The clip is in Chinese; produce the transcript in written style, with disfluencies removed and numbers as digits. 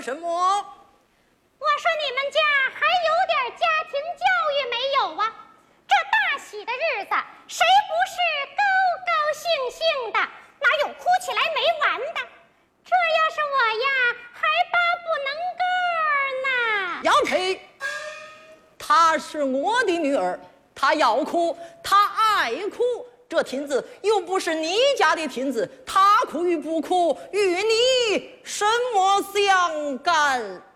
什么？ 我说你们家还有点家庭教育没有啊？这大喜的日子，谁不是高高兴兴的？哪有哭起来没完的？这要是我呀，还巴不能个呢。 要呸！她是我的女儿，她要哭，她爱哭。这亭子又不是你家的亭子，她哭与不哭与你什么相干？